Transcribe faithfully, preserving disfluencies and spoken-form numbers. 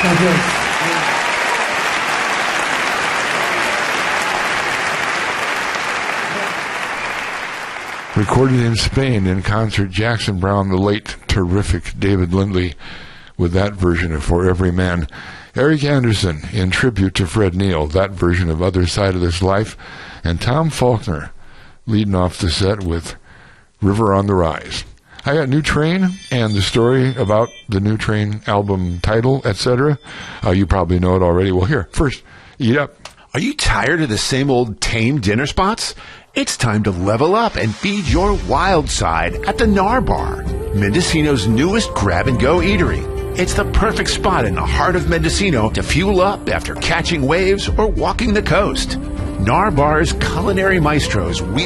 Thank you. Recorded in Spain in concert, Jackson Browne, the late terrific David Lindley, with that version of For Every Man. Eric Anderson in tribute to Fred Neil, that version of Other Side of This Life. And Tom Faulkner leading off the set with River on the Rise. I got New Train and the story about the New Train album title, et cetera. Uh, you probably know it already. Well, here, first, eat up. Are you tired of the same old tame dinner spots? It's time to level up and feed your wild side at the Nar Bar, Mendocino's newest grab-and-go eatery. It's the perfect spot in the heart of Mendocino to fuel up after catching waves or walking the coast. Nar Bar's culinary maestros